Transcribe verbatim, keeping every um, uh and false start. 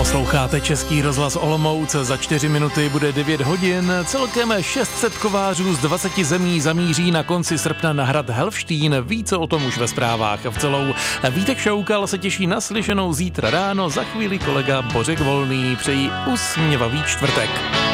Posloucháte Český rozhlas Olomouc, za čtyři minuty bude devět hodin, celkem šest set kovářů z dvaceti zemí zamíří na konci srpna na hrad Helfštín, více o tom už ve zprávách v celou. Vítek Šoukal se těší na slyšenou zítra ráno, za chvíli kolega Bořek Volný, přejí usměvavý čtvrtek.